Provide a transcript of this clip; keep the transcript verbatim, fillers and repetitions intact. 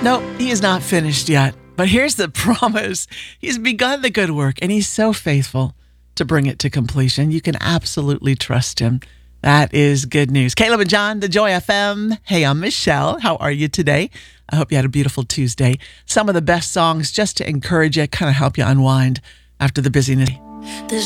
No, he is not finished yet. But here's the promise. He's begun the good work, and he's so faithful to bring it to completion. You can absolutely trust him. That is good news. Caleb and John, the Joy F M. Hey, I'm Michelle. How are you today? I hope you had a beautiful Tuesday. Some of the best songs just to encourage you, kind of help you unwind after the busyness.